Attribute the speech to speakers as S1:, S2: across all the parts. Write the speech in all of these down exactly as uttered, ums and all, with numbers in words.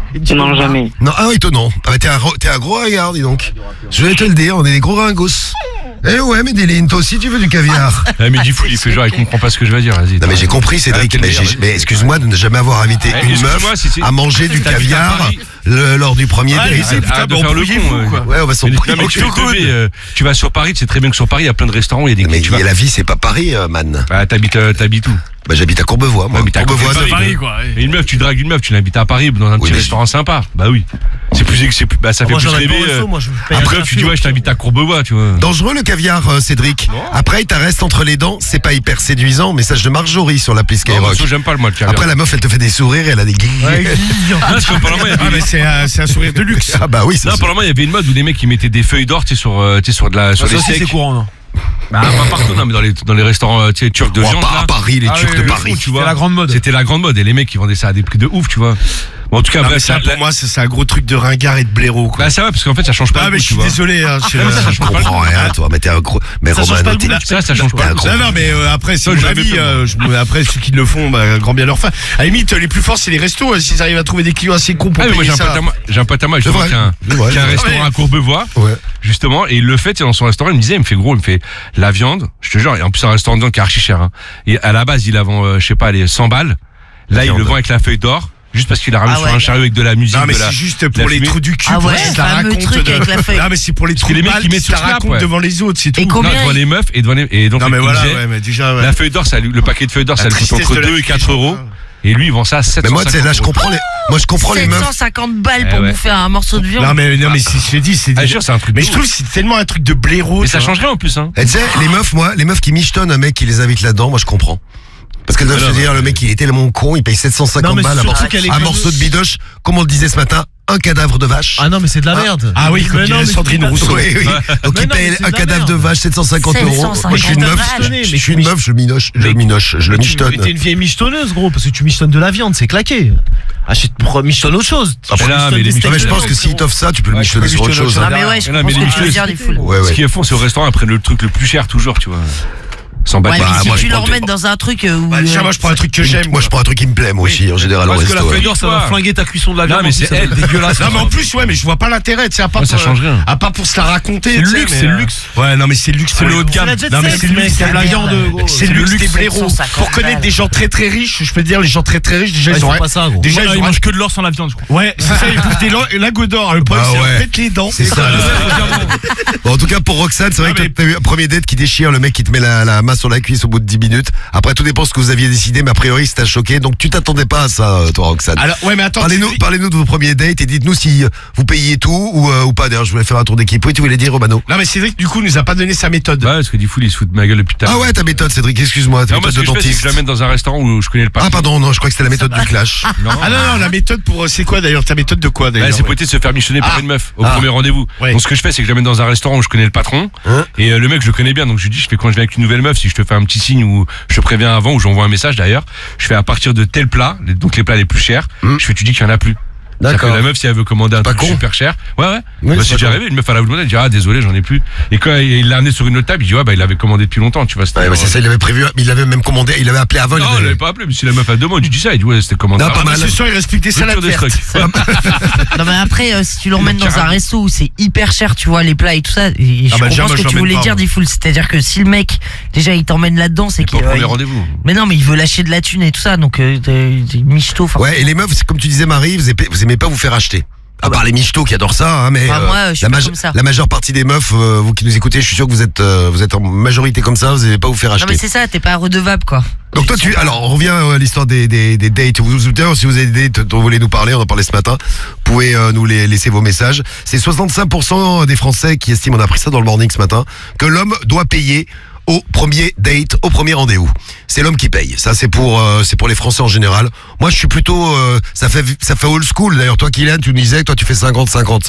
S1: Non, jamais.
S2: Non, ah étonnant. Ah, t'es un, t'es un gros ringard, dis donc. Je vais te le dire, on est des gros ringos. Eh ouais, Medellin, toi aussi tu veux du caviar.
S3: Ah, mais du fou, il fait genre, il comprend pas ce que je vais dire. Vas-y.
S2: Non mais j'ai compris, Cédric.
S3: Ah,
S2: mais, j'ai, mais excuse-moi de ne jamais avoir invité
S3: Eh,
S2: une
S3: excuse-moi,
S2: meuf
S3: si c'est-
S2: à manger du
S3: t'habites à
S2: caviar
S3: Paris.
S2: le- lors du premier
S4: Ouais,
S2: date.
S4: mais c'est-
S3: Arrête
S4: putain,
S3: de
S4: mais
S3: faire le
S4: embrouillez-vous,
S3: con.
S4: quoi.
S2: Ouais, on va s'en
S3: Non,
S2: prier.
S3: mais tu, euh, tu vas sur Paris, tu sais très bien que sur Paris, il y a plein de restaurants, il y a des
S2: Mais
S3: tu vas-
S2: la vie, c'est pas Paris, euh, man.
S3: Bah, t'habites, euh, t'habites où?
S2: Bah, j'habite à Courbevoie, moi.
S3: Ouais, mais t'as
S2: Courbevoie,
S3: compris
S2: ça-
S3: Paris,
S4: quoi.
S3: Et une meuf, tu dragues une meuf, tu l'invites à Paris dans un
S2: Oui,
S3: petit
S2: mais
S3: restaurant sympa. Bah oui. C'est plus, c'est plus, bah ça fait
S5: Moi,
S3: plus
S5: j'en ai pas
S3: rêver.
S5: au resto,
S3: euh.
S5: moi, je paye
S3: Après,
S5: un
S3: tu dis
S5: café,
S3: ouais, je t'invite à Courbevoie, tu vois.
S2: Dangereux le caviar, euh, Cédric. Après, il te reste entre les dents, c'est pas hyper séduisant. Message de Marjorie sur l'appli
S3: Non,
S2: Skyrock.
S3: perso, j'aime pas le moi le caviar.
S2: Après, la meuf, elle te fait des sourires et elle a des guilles.
S3: Non, parce que pendant moi, il y avait-
S4: Ah, mais c'est un, c'est un sourire de luxe.
S2: Ah bah oui, c'est
S3: Non,
S2: sûr.
S3: pendant moi, il y avait une mode où les mecs ils mettaient des feuilles d'or, tu sais, sur, euh, tu sais, sur de la, sur
S5: Ça
S3: les
S5: aussi,
S3: steaks.
S5: c'est courant, non?
S3: Bah, pas partout, non, mais dans les, dans les restaurants, euh, tu sais, turcs de
S2: Oh,
S3: viande.
S2: pas
S3: là.
S2: à Paris, les
S3: Ah
S2: Turcs
S3: oui,
S2: de
S3: le
S2: Paris.
S3: fond, tu vois.
S5: C'était la grande mode.
S3: C'était la grande mode et les mecs ils vendaient ça à des prix de ouf, tu vois. Bon, en tout cas,
S4: Non, mais
S3: bref,
S4: ça,
S3: ça,
S4: pour
S3: la-
S4: moi, c'est c'est un gros truc de ringard et de blaireau, quoi.
S3: bah ça va parce qu'en fait ça change pas.
S4: Ah,
S3: le
S4: mais
S3: goût,
S4: je
S3: tu
S4: suis
S3: vois.
S4: désolé. Hein, je-
S3: Non, mais ça, ça
S2: Je
S3: change pas le
S2: comprends
S3: goût.
S2: rien, toi, mais t'es un gros. Mais
S5: Ça change
S2: Roman,
S5: pas le
S2: t'es-
S5: goût,
S3: Ça, ça change
S2: t'es
S3: pas.
S2: un gros.
S4: Non, non, mais euh, après, c'est
S3: Ça,
S4: mon
S3: je l'avais
S4: avis.
S3: fait,
S4: euh, je me- après, ceux qui le font, bah, grand bien leur fin. À la limite, les plus forts, c'est les restos. euh, S'ils arrivent à trouver des clients assez cons pour
S3: Ah, mais moi
S4: payer
S3: j'ai un pote
S4: ça.
S3: à moi, j'ai un pote à moi justement,
S2: vrai.
S3: qui a un,
S2: C'est vrai,
S3: qui a un
S2: c'est vrai.
S3: restaurant à Courbevoie,
S2: Ouais.
S3: justement, et il le fait, tu sais, dans son restaurant, il me disait, il me fait gros, il me fait la viande, je te jure, et en plus un restaurant de viande qui est archi cher, hein. Et à la base, il la vend, euh, je sais pas, les cent balles. Là, il
S2: viande.
S3: le vend avec la feuille d'or. Juste parce qu'il a ramené
S6: Ah
S3: sur
S6: ouais,
S3: un chariot avec de la musique.
S4: Non, mais
S3: de la-
S4: c'est juste
S3: la
S4: pour les
S3: fumée.
S4: trous du cul.
S6: Ah
S4: pour
S6: ouais,
S4: qu'ils se la
S6: fameux
S4: racontent
S6: truc
S4: de-
S6: avec la feuille.
S4: Non, mais c'est pour les
S3: Parce
S4: trous
S3: que les
S4: de
S3: mecs,
S4: balle
S3: ils
S4: qui
S3: mettent
S4: se la
S3: sur Snap,
S4: racontent
S3: ouais.
S4: devant les autres, c'est tout.
S6: Et
S3: Non,
S6: combien
S3: devant
S6: il-
S3: les meufs et devant les, et donc,
S4: Non,
S3: il
S4: mais
S3: me
S4: voilà,
S3: disait,
S4: ouais, mais déjà. ouais.
S3: la feuille d'or, ça, le paquet de feuilles d'or,
S4: La
S3: ça lui coûte
S4: tristesse
S3: entre
S4: de la
S3: deux et
S4: vie,
S3: quatre
S4: je
S3: euros.
S4: crois.
S3: Et lui, il vend ça à sept
S2: Mais
S3: cent
S2: moi, tu sais, là, je comprends les, moi, je comprends les
S6: sept
S2: meufs.
S6: cent cinquante balles pour
S3: Eh ouais.
S6: bouffer un morceau de viande.
S4: Non, mais, non, mais si je t'ai dit, c'est.
S3: Ah, je jure, c'est un truc
S4: Mais
S3: de
S4: je
S3: ouf.
S4: trouve que c'est tellement un truc de blaireau.
S3: Mais
S4: tu
S3: ça
S4: vois.
S3: change rien en plus, hein.
S2: Et tu sais, les meufs, moi, les meufs qui michetonnent un mec qui les invite là-dedans, moi, je comprends. Parce qu'elles doivent
S3: Mais
S2: se
S3: non,
S2: dire,
S3: mais-
S2: le mec, il est tellement con, il paye sept cent
S5: Non,
S2: cinquante
S5: mais
S2: balles un
S5: surtout
S2: morceau,
S5: qu'elle est
S2: un
S5: fameuse.
S2: morceau de bidoche, comme on le disait ce matin, un cadavre de vache.
S5: Ah non, mais c'est de la merde.
S4: Ah oui, comme
S5: Mais non,
S4: dirait
S5: mais
S4: Sandrine
S5: c'est-
S4: Rousseau.
S2: Oui, oui. Donc
S5: Mais
S2: il
S5: non,
S2: paye
S5: mais c'est
S2: un
S5: de la
S2: cadavre de
S5: merde.
S2: vache, sept cent cinquante euros. Moi, je suis une
S6: sept cent cinquante
S2: meuf,
S5: balles.
S2: je suis une meuf, je minoche, je
S5: Mais-
S2: minoche, je le
S5: Mais tu- mais
S2: michetonne.
S5: T'es une vieille michetonneuse, gros, parce que tu michetonnes de la viande, c'est claqué. Achète, pro- michetonne autre chose. Tu
S3: mais là,
S5: michetonnes
S3: mais
S5: des
S3: les
S5: steaks
S2: Non, mais je
S5: de
S2: pense
S5: viande,
S2: que s'ils
S5: frérot.
S2: t'offrent ça, tu peux le
S5: Ouais,
S2: michetonner
S5: tu peux
S2: sur autre
S5: michetonner
S2: chose.
S5: autre
S6: Ah mais ouais, je
S3: Non,
S6: comprends
S3: mais
S6: ce
S3: les
S6: que tu veux
S3: michelets,
S6: dire, il faut.
S2: Ouais,
S3: Ce
S2: ouais.
S3: qu'ils font, c'est au restaurant, ils prennent le truc le plus cher toujours, tu vois. Sans
S6: Ouais,
S3: battre.
S6: mais
S2: Bah,
S6: si
S2: moi,
S6: tu
S2: je
S6: le
S2: prends-
S6: remets dans un truc euh, où.
S4: Bah, déjà, moi, je prends un truc que j'aime.
S2: Moi, je prends un truc qui me plaît, moi aussi, en général, au
S5: Parce que la
S2: resto.
S5: feuille
S2: ouais.
S5: d'or, ça va flinguer ta cuisson de la
S3: Non,
S5: viande.
S3: mais
S5: en plus,
S3: c'est
S5: ça va être
S3: elle.
S5: dégueulasse.
S4: Non, mais en plus, ouais, mais je vois pas l'intérêt, tu sais, à part
S3: Ouais, ça
S4: pour,
S3: change rien.
S4: à part pour se la raconter.
S5: C'est
S4: tu
S5: le
S4: sais,
S5: luxe,
S4: mais,
S5: c'est le
S4: euh,
S5: luxe.
S4: Ouais, non, mais c'est le luxe, c'est le haut de gamme.
S5: C'est la jet
S4: Non, mais
S5: set,
S4: c'est le
S5: mec,
S4: luxe,
S5: c'est
S4: c'est
S5: la
S4: le
S5: viande, gros.
S4: C'est le luxe des blaireaux.
S6: sept cent cinquante
S4: Pour connaître
S6: balles.
S4: des gens très très riches, je peux te dire, les gens très très riches, déjà,
S5: Ils
S4: ils ont
S5: font pas ça, gros.
S4: Déjà,
S5: Déjà,
S4: ils
S5: ils
S4: ont
S5: mangent que de l'or sans la viande, je crois.
S4: Ouais, c'est ça, ils bouffent des la- lingots d'or. Le problème,
S2: Ah
S4: c'est
S2: ouais.
S4: peut-être les dents.
S2: C'est ça. Bon, en tout cas, pour Roxane, c'est vrai
S4: Non,
S2: que
S4: mais-
S2: t'as eu un premier date qui déchire, le mec qui te met la, la main sur la cuisse au bout de dix minutes. Après, tout dépend de ce que vous aviez décidé, mais a priori, ça t'a choqué. Donc, tu t'attendais pas à ça, euh, toi, Roxane.
S4: Alors, ouais, mais attends.
S2: Parlez-nous,
S4: tu-
S2: parlez-nous de vos premiers dates et dites-nous si euh, vous payiez tout ou, euh, ou pas. D'ailleurs, je voulais faire un tour d'équipe. Oui, tu voulais dire, Romano.
S4: Non, mais Cédric, du coup, nous a pas donné sa méthode.
S3: Bah, parce que du fou, il se fout de ma gueule depuis tard.
S2: Ah ouais, ta méthode, Cédric, excuse-moi, ta
S3: Non, moi,
S2: méthode
S3: ce
S2: de
S3: que je fais, c'est que
S2: dentiste.
S3: je l'amène dans un restaurant où je connais le patron.
S2: Ah, pardon, non, je crois que c'était la méthode du clash.
S3: Non.
S4: Ah non, non, la méthode pour. C'est quoi d'ailleurs ta méthode de quoi
S3: Là,
S4: d'ailleurs
S3: c'est pour éviter de se faire michonner par
S4: Ah.
S3: une meuf au
S2: Ah.
S3: premier rendez-vous.
S4: Ouais.
S3: Donc ce que je fais, c'est que je l'amène dans un restaurant où je connais le patron.
S2: Hein
S3: Et euh, le mec, je le connais bien. Donc je lui dis, je fais quand je viens avec une nouvelle meuf, si je te fais un petit signe ou je te préviens avant ou j'envoie un message d'ailleurs, je fais à partir de tel plat, les- donc les plats les plus chers,
S2: Hum.
S3: je fais tu dis qu'il y en a plus.
S2: D'accord.
S3: Que la meuf, si elle veut commander un
S2: Pas
S3: truc
S2: con.
S3: super cher, ouais ouais.
S2: Oui,
S3: bah,
S2: c'est
S3: c'est
S2: pas
S3: déjà
S2: con.
S3: arrivé. Une meuf, elle a demandé, elle dit ah désolé, j'en ai plus. Et quand il l'a amené sur une autre table, il dit ouais bah il l'avait commandé depuis longtemps, tu vois. c'était-
S2: Ouais, bah, c'est ça, il avait prévu, il l'avait même commandé, il avait appelé avant. il
S3: Non,
S2: avait-
S3: il l'avait pas appelé, mais si la meuf elle demande, je dis ça, il dit ouais c'était commandé.
S2: Non,
S3: avant.
S2: pas mal.
S4: Ce soir, il reste plus que des salades
S3: Rupture de
S4: vertes.
S3: stock.
S6: Non mais après euh, si tu l'emmènes dans un
S3: Carrément.
S6: resto où c'est hyper cher, tu vois les plats et tout ça, et je
S4: Ah bah, déjà,
S6: comprends
S4: moi,
S6: ce
S4: je
S6: que tu
S4: l'emmène
S6: voulais
S4: pas,
S6: dire
S4: moi.
S6: Diffoul, c'est-à-dire que si le mec déjà il t'emmène là-dedans, c'est
S3: Pas
S6: qu'il
S3: au premier
S6: euh, il-
S3: rendez-vous.
S6: mais non mais il veut lâcher de la thune et tout ça, donc euh, t'es- t'es michto. enfin.
S2: Ouais, et les meufs, c'est comme tu disais, Marie, vous aimez, vous aimez pas vous faire acheter. À part les michtos qui adorent ça, hein, mais
S6: Bah, moi, je suis
S2: la,
S6: pas
S2: maje-
S6: comme ça.
S2: la majeure partie des meufs, euh, vous qui nous écoutez, je suis sûr que vous êtes, euh, vous êtes en majorité comme ça, vous n'allez pas vous faire
S6: Non
S2: acheter.
S6: mais c'est ça, t'es pas redevable quoi.
S2: Donc toi, tu, alors on revient à l'histoire des, des, des dates. Vous, vous, d'ailleurs, si vous avez des dates dont vous voulez nous parler, on en parlait ce matin, vous pouvez euh, nous les, laisser vos messages. C'est soixante-cinq pour cent des Français qui estiment, on a appris ça dans le morning ce matin, que l'homme doit payer au premier date, au premier rendez-vous. C'est l'homme qui paye. Ça, c'est pour, euh, c'est pour les Français en général. Moi, je suis plutôt, euh, ça fait, ça fait old school. D'ailleurs, toi, Kylian, tu nous disais que toi, tu fais cinquante cinquante.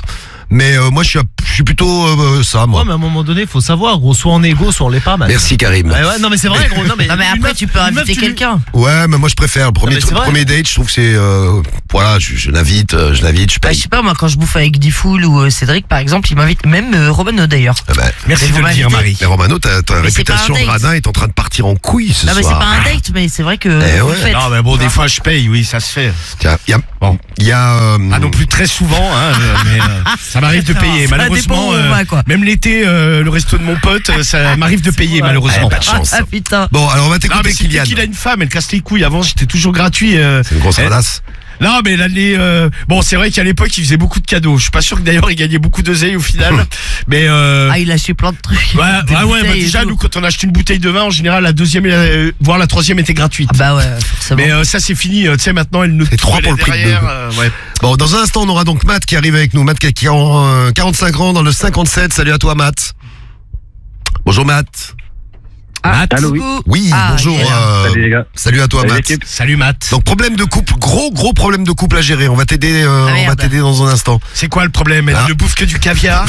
S2: Mais euh, moi, je suis, je suis plutôt euh, ça, moi.
S5: Ouais, mais à un moment donné, faut savoir, gros, soit on est égaux, soit on l'est pas, man.
S2: Merci Karim.
S5: Ouais, ouais, non, mais c'est vrai, gros. Non, mais,
S6: Non mais
S5: une
S6: après
S5: meuf-
S6: tu peux
S5: une meuf,
S6: inviter
S5: tu lui-
S6: quelqu'un.
S2: Ouais, mais moi je préfère le premier
S5: mais c'est
S2: truc,
S5: vrai.
S2: premier date. Je trouve que c'est euh, voilà, je, je l'invite, euh, je l'invite, je
S6: Bah,
S2: paye.
S6: je sais pas, moi quand je bouffe avec Diffoul ou euh, Cédric par exemple, il m'invite, même euh, Romano d'ailleurs.
S2: Ah bah,
S4: Merci
S6: Mais
S4: de
S6: vous
S4: le dire,
S6: m'invitez.
S4: Marie.
S2: mais Romano, ta, ta
S6: Mais c'est pas
S2: réputation
S6: un
S2: de
S6: date.
S2: radin est en train de partir en couille ce
S6: Non mais c'est
S2: soir.
S6: pas un date, mais c'est vrai que
S2: Eh
S6: vous
S2: ouais.
S6: le faites.
S4: Non, mais bon, des fois, je paye, oui, ça se fait.
S2: Tiens, il y a,
S4: Bon.
S2: il y a euh,
S4: Pas non plus très souvent, hein, euh, mais euh, ça m'arrive de payer.
S6: Ça
S4: Malheureusement,
S6: dépend où on va, quoi.
S4: même l'été, euh, le resto de mon pote, euh, ça m'arrive de payer, malheureusement.
S2: pas de chance.
S6: Ah putain.
S2: Bon, alors on va
S4: Non,
S2: t'écouter
S4: mais c'est
S2: Kylian.
S4: qu'il a une femme, elle casse les couilles. Avant, j'étais toujours gratuit. euh,
S2: C'est une grosse
S4: elle-
S2: radasse.
S4: Non, mais l'année, euh, bon, c'est vrai qu'à l'époque, il faisait beaucoup de cadeaux. Je suis pas sûr que d'ailleurs, il gagnait beaucoup d'oseille au final. mais, euh,
S6: Ah il a su plein de trucs.
S4: ouais,
S6: Des
S4: ouais, ouais, bah,
S6: bouteilles et
S4: déjà,
S6: tout.
S4: nous, quand on achetait une bouteille de vin, en général, la deuxième, euh, voire la troisième était gratuite.
S6: Ah bah ouais, forcément.
S4: Mais euh, ça, c'est fini. euh, Tu sais, maintenant, elle nous
S2: C'est trois
S4: elle
S2: pour
S4: est
S2: le prix de
S4: derrière,
S2: deux.
S4: euh, ouais.
S2: Bon, dans un instant, on aura donc Matt qui arrive avec nous. Matt qui a quarante, quarante-cinq ans dans le cinquante-sept. Salut à toi, Matt. Bonjour, Matt.
S6: Ah,
S4: Matt.
S1: Allô, oui.
S6: coucou.
S2: Oui,
S6: Ah,
S2: bonjour.
S6: il est là.
S2: euh,
S1: Salut les gars.
S2: salut à toi,
S1: Salut
S2: Matt.
S1: l'équipe.
S4: Salut, Matt.
S2: Donc, problème de couple, gros, gros problème de couple à gérer. On va t'aider, euh,
S6: Ah,
S2: on va
S6: merde.
S2: t'aider dans un instant.
S4: C'est quoi le problème? Elle
S2: Ah.
S4: ne bouffe que du caviar.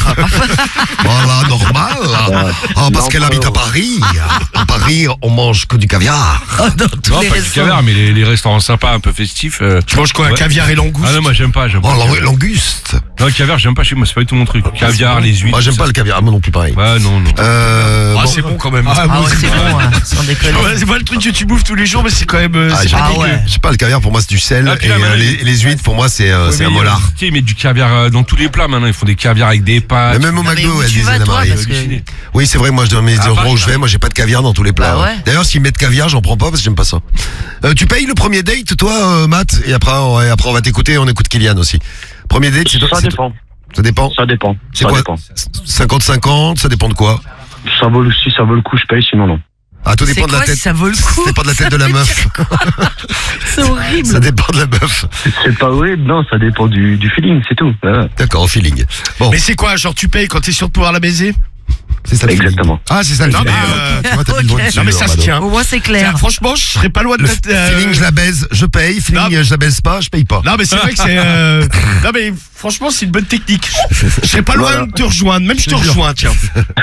S2: Voilà, normal. Ah, parce
S1: Non,
S2: qu'elle
S1: pas
S2: habite à
S1: vraiment.
S2: Paris. À Paris, on mange que du caviar.
S6: Oh, dans tous
S3: Non,
S6: les
S3: pas du
S6: restos.
S3: caviar, mais les, les restaurants sympas, un peu festifs. euh,
S4: Tu manges quoi?
S3: Ouais.
S4: Caviar et langouste?
S3: Ah non, moi j'aime pas, j'aime
S2: Oh,
S3: pas. le
S2: l'ang-
S3: caviar.
S2: languste.
S3: Non, le caviar, j'aime pas chez moi, c'est pas du tout mon truc. Caviar, les huîtres.
S2: Moi, j'aime
S3: ça,
S2: pas le caviar. Moi non plus, pareil.
S3: Ouais, non, non.
S2: Euh,
S4: Ah,
S2: bon.
S4: c'est bon quand même.
S6: Ah ouais, c'est bon, hein, sans déconner.
S4: Ouais, c'est pas le truc que tu bouffes tous les jours, mais c'est quand même. euh,
S2: Ah,
S4: c'est
S2: j'ai-
S4: pas
S6: Ah
S4: dégueu.
S6: ouais.
S2: Je sais pas, le caviar pour moi c'est du sel
S3: Ah, puis
S2: et
S3: là,
S2: euh,
S3: maintenant,
S2: les,
S3: il-
S2: les huîtres pour moi c'est euh,
S3: Ouais,
S2: c'est
S3: mais
S2: un
S3: il y a-
S2: molar.
S3: Tu sais, ils mettent du caviar euh, dans tous les plats maintenant, ils font des caviars avec des pâtes.
S2: Mais même au
S6: Non, mais
S2: McDo,
S6: où
S2: elle
S6: tu
S2: disait
S6: vas,
S2: la
S6: toi,
S2: Marie.
S6: parce que-
S3: Halluciné.
S2: Oui, c'est vrai, moi je dans mes
S3: Ah,
S2: endroits
S3: Paris,
S2: où je vais,
S3: ça.
S2: moi j'ai pas de caviar dans tous les plats.
S6: Bah
S2: hein.
S6: ouais.
S2: D'ailleurs, s'ils mettent caviar, j'en prends pas parce que j'aime pas ça. Euh, tu payes le premier date, toi, euh, Matt, et après, on, et après on va t'écouter, on écoute Kylian aussi. Premier date, c'est toi.
S1: Ça
S2: c'est
S1: dépend.
S2: toi. Ça dépend.
S1: Ça dépend.
S2: C'est
S1: Ça
S2: quoi
S1: dépend.
S2: cinquante cinquante, ça dépend de quoi?
S1: Ça vaut le, si ça vaut le coup, je paye, sinon non.
S2: Ah, tout
S6: C'est
S2: dépend de la
S6: quoi si
S2: tête.
S6: ça vaut le coup?
S2: Ça dépend de la tête de la meuf.
S6: C'est horrible.
S2: Ça dépend de la meuf.
S1: C'est pas horrible, non, ça dépend du, du feeling, c'est tout. Voilà.
S2: D'accord, au feeling. Bon,
S4: Mais c'est quoi? Genre, tu payes quand t'es sûr de pouvoir la baiser?
S2: c'est ça le feeling.
S1: Exactement.
S2: Ah, c'est ça le
S4: Non,
S2: feeling.
S4: mais, euh,
S2: Tu vois, t'as mis le
S6: ok.
S2: doigt dessus,
S4: Non, mais ça se
S2: Romano.
S4: tient.
S6: Au moins c'est clair.
S4: Tiens, franchement, je serais pas loin de
S2: Le
S4: mettre, euh,
S2: feeling, je la baise, je paye. Feeling,
S4: Non.
S2: je la baise pas, je paye pas.
S4: Non, mais c'est vrai que c'est. euh, Non, mais franchement, c'est une bonne technique. Je serais pas loin
S1: Voilà.
S4: de te rejoindre. Même je te rejoins, tiens.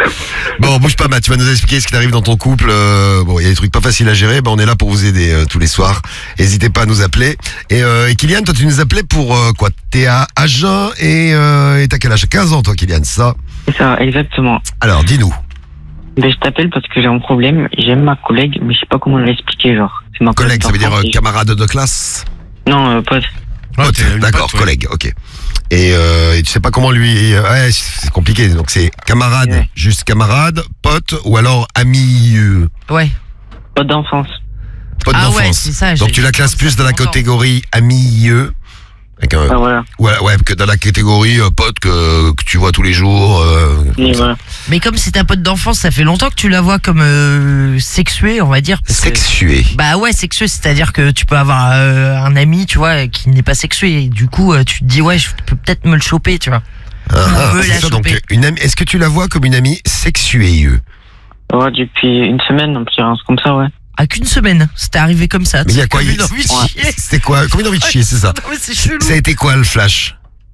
S2: Bon, bouge pas, Matt, tu vas nous expliquer ce qui t'arrive dans ton couple. Euh, bon, il y a des trucs pas faciles à gérer. Ben, on est là pour vous aider euh, tous les soirs. N'hésitez pas à nous appeler. Et, euh, et Kylian, toi, tu nous appelais pour euh, quoi? T'es à Agen et euh, et t'as quel âge? quinze ans, toi, Kylian, c'est ça?
S7: C'est ça, exactement.
S2: Alors, dis-nous.
S7: Ben, je t'appelle parce que j'ai un problème. J'aime ma collègue, mais je sais pas comment l'expliquer, genre. C'est ma
S2: Collègue, ça veut dire
S7: d'enfance
S2: euh,
S7: et-
S2: camarade de classe?
S7: Non, euh, pote.
S4: Ouais,
S2: Pote,
S4: t'es une
S2: d'accord,
S4: pote, ouais.
S2: collègue, ok. Et, euh, et tu sais pas comment lui... euh, Ouais, c'est compliqué. Donc, c'est camarade,
S7: Ouais.
S2: juste camarade, pote, ou alors ami... euh,
S6: Ouais.
S7: Pote d'enfance.
S2: pote
S6: Ah ouais,
S2: d'enfance.
S6: c'est ça.
S2: Donc,
S6: j'ai-
S2: tu la classes
S6: ça
S2: plus dans la
S6: fait longtemps.
S2: catégorie ami-eux. Avec un,
S7: Ah, voilà.
S2: Ouais, ouais, que dans la catégorie euh, pote que, que tu vois tous les jours. euh, comme
S7: Et
S2: ça.
S7: voilà.
S6: Mais comme c'est ta pote d'enfance, ça fait longtemps que tu la vois comme euh, sexuée, on va dire. parce que-
S2: Sexué.
S6: Bah ouais, sexuée, c'est-à-dire que tu peux avoir euh, un ami, tu vois, qui n'est pas sexué. Et du coup, euh, tu te dis, ouais, je peux peut-être me le choper, tu vois.
S2: Ah, ah,
S6: veut
S2: c'est
S6: la
S2: ça, donc,
S6: choper.
S2: une amie, est-ce que tu la vois comme une amie sexuée?
S7: Ouais, depuis une semaine, un petit rince comme ça, ouais.
S6: À qu'une semaine, c'était arrivé comme ça.
S2: Mais il y a
S6: tu
S2: quoi,
S6: sais,
S2: il-
S6: comme une envie de
S7: Ouais.
S6: chier.
S2: C'était quoi? Combien d'envie de chier, c'est ça?
S6: Non, mais c'est chelou.
S2: Ça a été quoi le flash?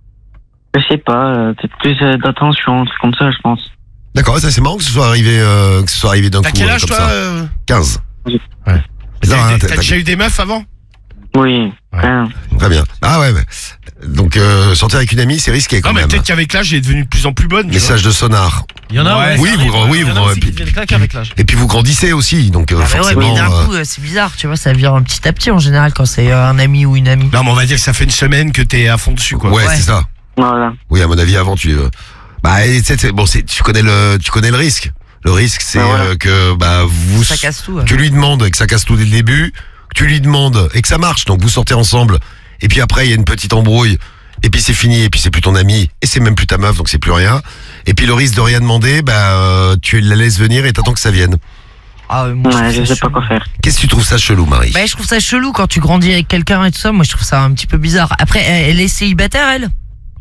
S7: Je sais pas, euh, peut-être plus euh, d'attention, un truc comme ça, je pense.
S2: D'accord, ça c'est marrant que ce soit arrivé, euh, que ce soit arrivé d'un coup
S4: T'as quel
S2: euh,
S4: âge,
S2: comme
S4: toi?
S2: ça.
S4: euh
S2: quinze.
S7: Oui.
S2: Ouais. C'est ça,
S4: T'as
S2: hein,
S4: eu des-
S2: t'as-
S4: t'as
S2: t'as-
S4: déjà eu des meufs avant?
S7: Oui.
S4: Ouais.
S7: Hein.
S2: Très bien. Ah ouais, ouais. Donc euh, sortir avec une amie, c'est risqué quand
S4: Non, mais
S2: même.
S4: peut-être qu'avec l'âge, elle est devenue de plus en plus bonne. tu vois.
S2: Message de sonar.
S5: Il y en a,
S4: Ouais.
S5: ouais,
S2: Oui,
S5: ça
S2: vous-
S5: arrive,
S2: oui,
S5: il y en
S2: vous-
S5: a aussi
S2: puis-
S5: qui deviennent claquer avec l'âge.
S2: Et puis vous grandissez aussi, donc euh,
S6: Ah mais ouais,
S2: forcément.
S6: mais d'un
S2: euh,
S6: coup, euh, c'est bizarre, tu vois, ça vient petit à petit en général quand c'est euh, un ami ou une amie.
S4: Non, mais on va dire que ça fait une semaine que t'es à fond dessus, quoi.
S2: ouais,
S6: Ouais.
S2: c'est ça.
S7: Voilà.
S2: Oui, à mon avis, avant tu. euh, Bah, et c'est- c'est- bon, c'est- tu connais le, tu connais le risque. Le risque, c'est
S7: Ah, voilà.
S2: euh, que bah vous,
S6: Ça casse tout. hein.
S2: tu lui demandes et que ça casse tout dès le début, que tu lui demandes et que ça marche, donc vous sortez ensemble. Et puis après, il y a une petite embrouille. Et puis c'est fini. Et puis c'est plus ton ami. Et c'est même plus ta meuf, donc c'est plus rien. Et puis le risque de rien demander, bah euh, tu la laisses venir et t'attends que ça vienne.
S6: Ah, ouais, moi,
S7: Ouais,
S6: trouve
S7: je
S6: ça
S7: sais pas
S6: chelou.
S7: quoi faire.
S2: Qu'est-ce que tu trouves ça chelou, Marie?
S6: Bah, je trouve ça chelou quand tu grandis avec quelqu'un et tout ça. Moi, je trouve ça un petit peu bizarre. Après, elle, elle est célibataire, elle?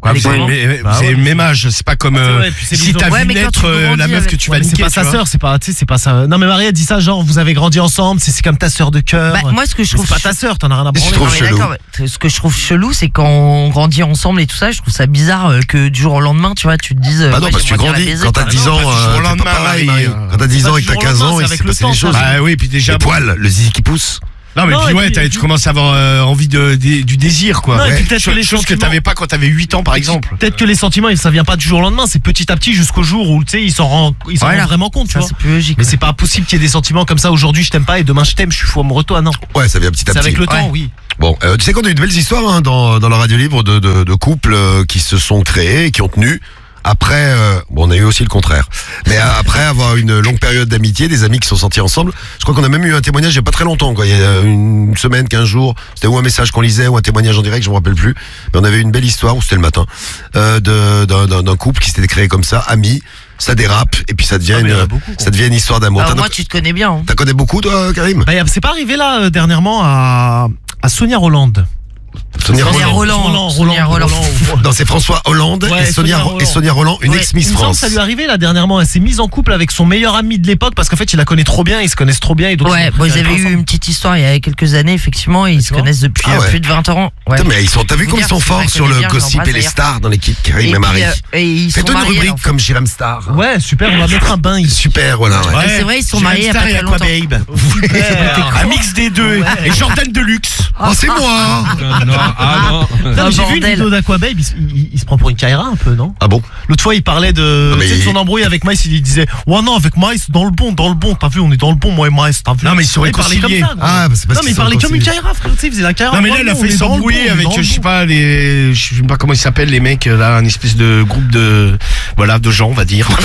S4: Quoi, vous avez,
S6: Comment
S4: mais-
S5: Bah
S4: vous avez
S5: ouais.
S4: le même âge, c'est pas comme
S5: Ah, c'est
S4: euh,
S5: vrai, puis c'est
S4: si
S5: mignon.
S4: t'as
S6: Ouais,
S4: vu
S6: mais quand
S4: naître
S6: tu
S4: euh, la
S6: grandis
S4: meuf que
S6: avec-
S4: tu
S5: Ouais,
S4: vas
S5: mais c'est
S4: niquer,
S5: pas
S4: tu
S5: sa
S4: vois.
S5: sœur, c'est pas, tu sais, c'est pas ça. Non mais Marie a dit ça, genre vous avez grandi ensemble, c'est c'est comme ta sœur de cœur.
S6: Bah, moi, ce que je
S5: Mais
S6: trouve.
S5: c'est pas ta sœur, t'en as rien à
S2: Je
S5: branler.
S2: trouve
S6: Non, mais
S2: chelou.
S6: d'accord, mais ce que je trouve chelou, c'est quand on grandit ensemble et tout ça, je trouve ça bizarre euh, que du jour au lendemain, tu vois, tu te dises. euh,
S2: Bah non,
S6: ouais,
S2: parce que tu
S6: j'aimerais bien
S2: grandis.
S6: la baiser,
S2: Quand t'as
S6: quoi.
S2: dix
S4: non,
S2: ans,
S4: pas du jour au
S2: euh, t'es pas
S4: lendemain,
S2: pareil,
S4: Marie.
S2: Marie. Quand t'as dix
S5: Pas
S2: ans
S5: du
S2: et que t'as
S5: jour au
S2: quinze
S5: lendemain,
S2: ans,
S5: c'est
S2: il
S5: avec
S2: s'est
S5: le
S2: passé
S5: temps,
S2: des
S5: ça.
S2: choses.
S4: Bah oui, puis déjà.
S2: Les poils, le zizi qui pousse.
S4: Non, mais
S5: Non,
S4: puis
S5: et
S4: ouais,
S5: puis-
S4: t'as- tu commences à avoir euh, envie de, de- du désir, quoi.
S5: Non, et
S4: Ouais.
S5: puis peut-être que
S4: Chose
S5: les
S4: chose que
S5: sentiments-
S4: t'avais pas quand t'avais huit ans, par exemple.
S5: Peut-être que les sentiments, ça vient pas du jour au lendemain, c'est petit à petit jusqu'au jour où tu sais, ils s'en rendent, ils s'en
S6: Voilà.
S5: rendent vraiment compte, tu
S6: Ça,
S5: vois.
S6: c'est plus logique.
S5: Mais c'est pas possible qu'il y ait des sentiments comme ça. Aujourd'hui, je t'aime pas et demain, je t'aime, je suis fou amoureux de toi. Non,
S2: Ouais, ça vient petit à
S5: c'est
S2: petit.
S5: avec le temps,
S6: Ouais.
S5: oui.
S2: Bon, euh, tu sais qu'on a eu de belles histoires hein, dans, dans la radio libre de, de, de couples euh, qui se sont créés, et qui ont tenu. Après, euh, bon, on a eu aussi le contraire. Mais euh, après avoir une longue période d'amitié, des amis qui sont sortis ensemble, je crois qu'on a même eu un témoignage il y a pas très longtemps, quoi. Il y a une semaine, quinze jours, c'était ou un message qu'on lisait ou un témoignage en direct, je me rappelle plus. Mais on avait eu une belle histoire, ou c'était le matin, euh, de, d'un, d'un, d'un couple qui s'était créé comme ça, amis. Ça dérape et puis ça devient,
S5: Ah, mais il y en a
S2: une,
S5: beaucoup, quoi.
S2: ça devient une histoire d'amour.
S6: Alors,
S2: T'en,
S6: moi, tu te connais bien. hein.
S2: t'en connais beaucoup, toi, Karim?
S5: Bah, y a- c'est pas arrivé là euh, dernièrement à, à Sonia Roland.
S2: Sonia
S6: Sonia
S2: Roland.
S6: Roland. Sonia Roland.
S2: Non, c'est François Hollande
S5: Ouais,
S2: et, Sonia,
S5: Sonia Roland.
S2: et Sonia Roland, une
S6: Ouais,
S2: ex-Miss
S5: Il me semble que
S2: France.
S5: ça lui est arrivé là dernièrement. Elle s'est mise en couple avec son meilleur ami de l'époque parce qu'en fait, il la connaît trop bien, ils se connaissent trop bien. Et donc
S6: Ouais,
S5: ils
S6: bon, ils
S5: préfèrent
S6: avaient
S5: être
S6: eu
S5: ensemble.
S6: une petite histoire il y a quelques années, effectivement, et ils
S5: tu
S6: se
S5: vois
S6: connaissent depuis
S2: Ah
S6: euh,
S2: ouais.
S6: plus de vingt ans. Ouais.
S2: Putain, mais ils sont, t'as vu
S6: Faut
S2: comme ils
S6: dire,
S2: sont
S6: c'est
S2: forts
S6: vrai
S2: sur
S6: qu'on est
S2: le
S6: bien,
S2: gossip
S6: j'embrasse
S2: et les
S6: d'ailleurs.
S2: stars dans l'équipe, Karim
S6: Et
S2: et
S6: puis,
S2: Marie.
S6: euh, et ils sont
S2: Fais-toi une
S6: mariés,
S2: rubrique
S6: en fait.
S2: comme Jérém Star.
S5: Ouais, super, on va mettre un bain ici.
S2: Super, voilà. Ouais.
S6: Ouais, c'est vrai, ils sont mariés il y a pas très
S4: Aqua
S6: longtemps.
S4: Babe.
S5: Super.
S4: Un mix des deux. Et Jordan Deluxe.
S2: Oh, c'est moi.
S3: Non, non, ah non.
S5: Non, mais j'ai vu une
S6: bordel.
S5: vidéo d'Aquababe, il, se- il- il se prend pour une Kaira un peu, non?
S2: Ah bon?
S5: L'autre fois, il parlait de,
S2: Non, mais
S5: tu sais, de
S2: il-
S5: son embrouille avec Maïs, il disait, ouais, non, avec Maïs, dans le bon, dans le bon, t'as vu, on est dans le bon, moi et Maïs, t'as vu.
S4: Non, mais ils sont
S5: Il parlait comme
S4: réconciliés.
S5: ça, gros.
S2: Ah, bah, c'est parce
S5: Non, mais
S2: qu'ils
S5: il parlait
S2: sont
S5: comme une
S2: réconciliés.
S5: Kaira, frère, tu sais, il faisait la Kaira.
S4: Non, mais là,
S5: ouais,
S4: il a
S5: on
S4: fait
S5: est dans le
S4: s'embrouiller
S5: bon,
S4: avec,
S5: on est dans
S4: je sais
S5: le
S4: pas, les, je sais pas comment ils s'appellent, les mecs, là, une espèce de groupe de, voilà, de gens, on va dire.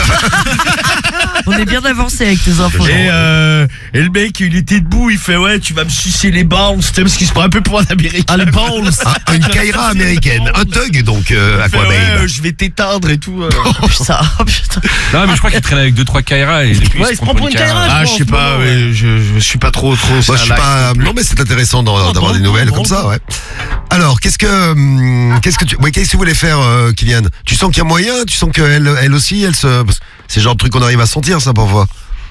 S6: On est bien avancé avec tes infos.
S4: Et, euh, et le mec, il était debout, il fait, ouais, tu vas me sucer les balls, tu sais, parce qu'il se prend un peu pour un américain.
S5: Ah, les balls.
S2: Ah, une Kaira américaine, un thug donc, euh,
S4: Il fait,
S2: Aquababe.
S4: ouais, euh, je vais t'éteindre et tout. euh.
S6: Oh putain, oh putain.
S3: Non, mais je crois qu'il traîne avec deux trois Kaira et depuis,
S5: Ouais, il se prend pour une Kaira.
S4: Ah, je sais
S5: en
S4: pas,
S5: ce moment,
S4: ouais, je, je suis pas trop, trop.
S2: Moi,
S4: ça,
S2: je suis
S4: là,
S2: pas. Non, mais c'est intéressant d'en-
S5: Non,
S2: d'avoir
S5: dans
S2: des
S5: le
S2: nouvelles
S5: bon,
S2: comme
S5: dans
S2: ça,
S5: le
S2: ouais. Alors, qu'est-ce que, hum, qu'est-ce que tu, ouais, qu'est-ce que tu voulais faire, euh, Kylian? Tu sens qu'il y a moyen? Tu sens qu'elle, elle aussi, elle se, parce que c'est le genre de truc qu'on arrive à sentir, ça, parfois.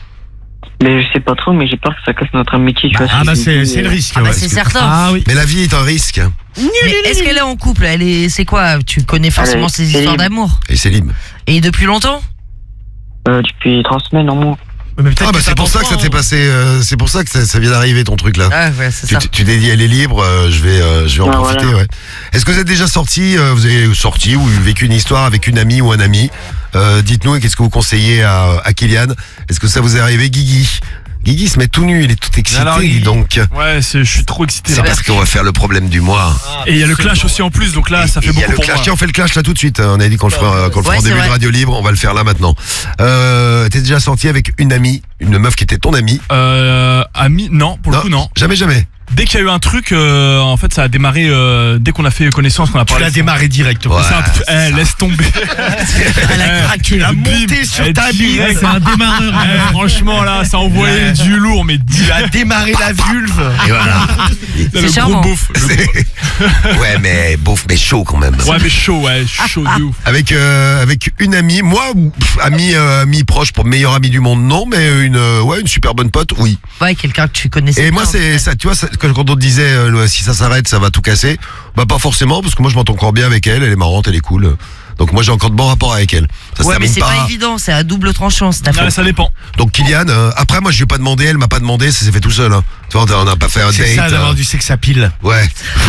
S7: Mais je sais pas trop, mais j'ai peur que ça casse notre amitié, tu vois.
S4: Ah, bah,
S7: je me
S4: c'est,
S7: dis,
S4: c'est le
S7: euh,
S4: risque,
S6: Ah bah
S4: ouais.
S6: c'est certain.
S5: Ah oui.
S2: Mais la vie est un risque,
S6: Mais est-ce qu'elle est en couple? Elle est, c'est quoi? Tu connais forcément
S7: Elle est-
S6: ses
S7: elle est
S6: histoires
S7: libre.
S6: d'amour.
S2: et c'est libre.
S6: Et depuis longtemps?
S7: euh, depuis trois semaines en moins.
S5: Mais peut-être
S2: Ah, bah,
S5: que
S2: c'est pour ça que ça
S5: t'entends,
S2: t'est passé, euh, c'est pour ça que ça, ça vient d'arriver, ton truc, là.
S6: Ah ouais, c'est
S2: Tu,
S6: ça.
S2: tu- tu t'es dit, elle est libre, euh, je vais, euh, je vais en
S7: Ah,
S2: profiter,
S7: voilà.
S2: ouais. Est-ce que vous êtes déjà sorti, euh, vous avez sorti ou vécu une histoire avec une amie ou un ami? Euh, dites-nous, et qu'est-ce que vous conseillez à, à Kylian? Est-ce que ça vous est arrivé, Guigui? Guigui se met tout nu, il est tout excité,
S8: Alors,
S2: dis
S8: Guigui.
S2: donc.
S8: Ouais, c'est- je suis trop excité
S2: C'est
S8: là.
S2: parce qu'on va faire le problème du mois.
S8: Et il y a le clash aussi en plus, donc là, ça
S2: Et
S8: fait
S2: il y a
S8: beaucoup
S2: le
S8: pour
S2: clash.
S8: moi.
S2: Tiens, on fait le clash là tout de suite. On a dit qu'on le fera, qu'on le fera
S6: Ouais,
S2: en
S6: c'est
S2: début de
S6: vrai.
S2: radio libre. On va le faire là maintenant. Euh, t'es déjà sorti avec une amie, une meuf qui était ton amie?
S8: Euh, ami, non, pour le coup, non.
S2: Jamais, jamais.
S8: Dès qu'il y a eu un truc, euh, en fait, ça a démarré euh, dès qu'on a fait connaissance, qu'on a
S4: Tu
S8: parlé.
S4: l'as démarré directement.
S2: Ouais.
S8: C'est un peu-
S2: c'est
S8: eh,
S2: ça.
S8: laisse tomber.
S6: Elle a craqué.
S4: La
S8: Bim.
S4: montée sur
S8: Eh,
S4: ta bille.
S8: direct.
S5: C'est un démarreur.
S8: Eh, franchement, là, ça envoyait
S4: Ouais.
S8: du lourd, mais
S4: Tu
S8: dit.
S4: as démarré la vulve.
S2: Et voilà.
S8: Le gros
S6: charmant.
S8: beauf. Le
S2: C'est- ouais, mais beauf, mais chaud quand même.
S8: Ouais, mais chaud, ouais, chaud de ouf.
S2: Avec euh, avec une amie, moi, pff, amie euh, amie proche pour meilleur ami du monde, non, mais une euh, ouais une super bonne pote, oui.
S6: Ouais, quelqu'un que tu connaissais.
S2: Et moi,
S6: bien,
S2: c'est
S6: ouais.
S2: ça, tu vois, ça, quand quand on te disait euh, le- si ça s'arrête, ça va tout casser. Bah pas forcément, parce que moi je m'entends encore bien avec elle, elle est marrante, elle est cool. Donc moi j'ai encore de bons rapports avec elle. Ça se
S6: Ouais, mais
S2: termine
S6: c'est pas évident, c'est à double tranchant, c'est ta
S8: Ouais,
S6: faute.
S8: ça dépend.
S2: Donc Kylian, euh, après moi je lui ai pas demandé, elle m'a pas demandé, ça s'est fait tout seul. Hein. Tu vois, on n'a pas fait un
S4: C'est ça
S2: date.
S4: d'avoir
S2: euh,
S4: du sexe à pile.
S2: Ouais.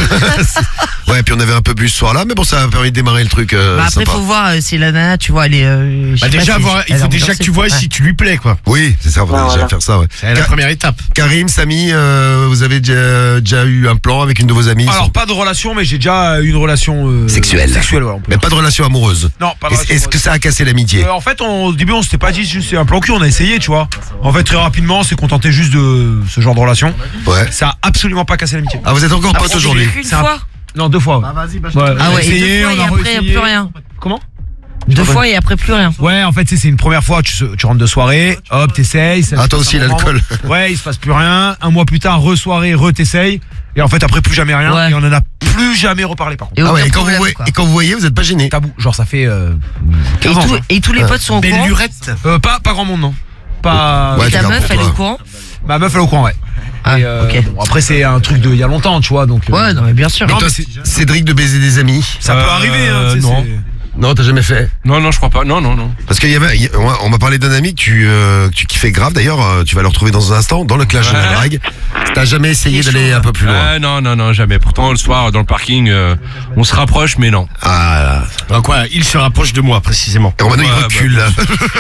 S2: ouais, puis on avait un peu bu ce soir-là, mais bon, ça a permis de démarrer le truc. Euh,
S6: Bah après,
S2: sympa.
S6: faut voir euh, si la nana, tu vois, elle est. euh, je
S4: Bah
S6: sais pas
S4: déjà,
S6: si-
S4: voir, il
S6: elle
S4: faut
S6: a
S4: déjà que
S6: ambiancé.
S4: tu vois
S6: Ouais.
S4: si tu lui plais, quoi.
S2: Oui, c'est ça, on va
S7: Ah,
S2: déjà
S7: voilà.
S2: faire ça. Ouais.
S4: C'est la
S2: Ka-
S4: première étape.
S2: Karim, Samy, euh, vous avez déjà, déjà eu un plan avec une de vos amies
S9: Alors pas de relation, mais j'ai déjà eu une relation euh,
S2: Sexuelle.
S9: Sexuelle, voilà, on peut
S2: mais
S9: dire.
S2: pas de relation amoureuse.
S9: Non, pas de
S2: Est-ce
S9: relation.
S2: est-ce que ça a cassé l'amitié?
S9: Euh, en fait, on, au début, on s'était pas dit juste c'est un plan cul, on a essayé, tu vois. En fait, très rapidement, on s'est contenté juste de ce genre de relation.
S2: Ouais.
S9: Ça a absolument pas cassé l'amitié.
S2: Ah, vous êtes encore
S6: Ah,
S2: potes
S6: c'est
S2: aujourd'hui?
S6: Une
S9: C'est un-
S6: fois
S9: Non, deux fois. ouais.
S5: vas-y, bah,
S9: Ouais.
S6: Ah
S9: On a
S6: ouais, et
S9: essayé,
S6: deux fois
S9: on
S6: et
S9: a
S6: après,
S9: réessayé.
S6: plus rien.
S9: Comment?
S6: Deux fois et après, plus rien.
S9: Ouais, en fait, tu sais, c'est une première fois, tu, se- tu rentres de soirée, hop, t'essayes. ça
S2: Ah,
S9: se
S2: toi
S9: passe
S2: aussi,
S9: un moment.
S2: l'alcool.
S9: Ouais, il se passe plus rien. Un mois plus tard, re-soirée, re-t'essayes. Et en fait, après, plus jamais rien.
S6: Ouais.
S9: Et on en a plus jamais reparlé, par contre.
S6: Et
S2: Ah ouais,
S6: aucun
S2: et quand, vous
S6: problème,
S2: voyez,
S6: quoi.
S2: et quand vous voyez, vous êtes pas gêné.
S9: Tabou. Genre, ça fait euh,
S6: Et,
S9: quinze ans.
S6: tout-
S9: ça.
S6: et tous les potes sont au
S4: Belle
S6: courant.
S4: lurette.
S9: Euh, pas, pas grand monde, non. Pas.
S2: Ouais,
S6: Et ta
S2: d'accord,
S6: meuf,
S2: pour
S6: elle est
S2: toi.
S6: au courant.
S9: Ma meuf, elle est au courant, ouais.
S6: Ah,
S9: Et, euh,
S6: ok.
S9: bon, après, c'est un truc de il y a longtemps, tu vois, donc. euh,
S6: Ouais, non, mais bien sûr.
S2: Et toi, c'est- Cédric, de baiser des amis?
S9: Ça peut
S3: Euh,
S9: arriver, hein. tu sais,
S3: non.
S9: c'est-
S2: Non, t'as jamais fait.
S3: Non, non, je crois pas. Non, non, non.
S2: Parce qu'il y avait, il y a- on on m'a parlé d'un ami que tu, euh, que tu kiffais grave. D'ailleurs, euh, tu vas le retrouver dans un instant dans le clash de la
S3: Ouais.
S2: drague. T'as jamais essayé d'aller un peu plus loin?
S3: Ah, non, non, non, jamais. Pourtant, le soir, dans le parking, euh, on se rapproche, mais non.
S2: Ah,
S4: Donc quoi, il se rapproche de moi précisément.
S2: et Romano, il
S3: Ouais,
S2: recule là.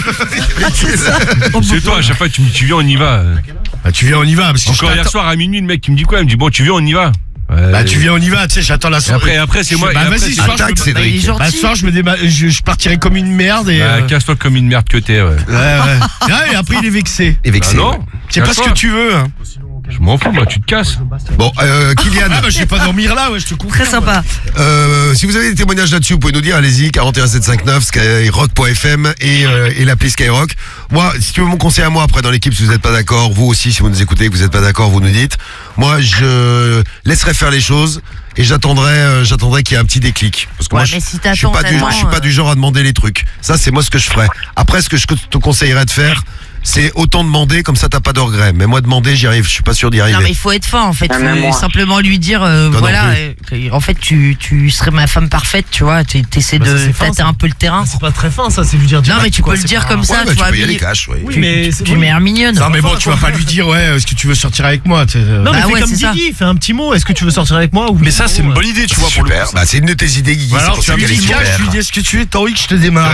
S3: C'est toi, à chaque fois, tu me dis, tu viens, on y va.
S4: Bah tu viens, on y va parce que
S3: Encore
S4: je
S3: hier
S4: t'attends.
S3: soir à minuit, le mec qui me dit quoi? Il me dit, bon, tu viens, on y va. Ouais.
S4: Bah tu viens, on y va. Tu sais, j'attends la
S3: Et
S4: soirée.
S3: après, après, c'est
S4: Je-
S3: moi.
S4: Bah
S3: et après,
S4: vas-y,
S3: c'est-
S4: ce soir, je
S2: Attaque,
S4: me-
S6: Bah, il est
S2: Cédric.
S4: Bah, ce
S6: gentil.
S4: soir, je me déba... je, je partirai comme une merde et.
S3: Bah,
S4: euh,
S3: casse-toi comme une merde que t'es, ouais.
S4: Ouais, ouais. Ouais, et après, il est vexé.
S2: Et vexé.
S3: Ah non.
S2: ouais.
S4: C'est pas ce que tu veux. Hein.
S3: Je m'en fous, moi, tu te casses.
S2: Bon, euh, Kylian,
S4: Ah bah je vais pas dormir là, ouais, je te comprends.
S6: Très sympa.
S2: euh, si vous avez des témoignages là-dessus, vous pouvez nous dire, allez-y, quarante et un sept cent cinquante-neuf, skyrock point f m et, euh, et l'appli Skyrock. Moi, si tu veux mon conseil à moi après dans l'équipe, si vous n'êtes pas d'accord, vous aussi, si vous nous écoutez, que vous n'êtes pas d'accord, vous nous dites. Moi, je laisserai faire les choses et j'attendrai, euh, j'attendrai qu'il y ait un petit déclic. Parce que
S6: Ouais,
S2: moi,
S6: mais
S2: je,
S6: si
S2: je suis
S6: t'attends,
S2: pas du,
S6: t'attends,
S2: je suis pas
S6: euh.
S2: du genre à demander les trucs. Ça, c'est moi ce que je ferais. Après, ce que je te conseillerais de faire, c'est autant demander, comme ça t'as pas de regrets. Mais moi, demander, j'y arrive, je suis pas sûr d'y arriver.
S6: Non mais il faut être fin en fait,
S7: Ah,
S6: faut
S7: même moi.
S6: simplement lui dire euh,
S2: Toi non
S6: voilà, euh, que, en fait tu, tu serais ma femme parfaite, tu vois, tu essaies
S5: Bah,
S6: de
S5: ça, c'est fin,
S6: tâter
S5: ça.
S6: un peu le terrain.
S5: C'est pas très fin ça, c'est lui dire
S6: Non
S5: direct,
S6: mais tu
S5: quoi,
S6: peux le
S5: c'est
S6: dire
S5: pas-
S6: comme ça,
S2: Ouais, bah,
S6: tu
S2: tu
S6: vois,
S2: peux y aller
S6: mais-
S2: cash, ouais.
S5: Oui,
S6: tu,
S5: mais
S6: tu,
S5: c'est
S6: tu
S5: bon.
S6: mets un mignonne.
S4: Non mais bon, tu vas pas lui dire ouais, est-ce que tu veux sortir avec moi t'sais, euh.
S5: Non mais
S6: Bah
S5: fais
S6: ouais,
S5: comme
S6: c'est ça.
S5: Guigui, fais un petit mot, est-ce que tu veux sortir avec moi ou
S8: Mais ça, c'est une bonne idée, tu vois, pour le coup.
S2: Super. Bah, c'est une de tes idées, Guigui.
S4: Bah
S2: c'est
S4: alors
S2: pour
S4: tu
S2: ça
S4: lui
S2: qu'elle est
S4: dis
S2: super.
S4: cash, tu lui dis est-ce que tu veux, t'as envie que je te démarre.